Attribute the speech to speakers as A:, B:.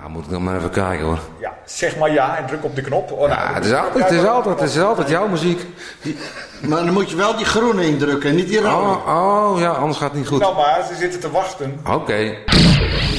A: Nou, moet ik dan maar even kijken hoor.
B: Ja, zeg maar ja en druk op de knop. Oh,
A: Ja, het is altijd jouw muziek.
C: Maar dan moet je wel die groene indrukken en niet die rode.
A: Oh ja, anders gaat het niet goed.
B: Nou maar, ze zitten te wachten.
A: Oké.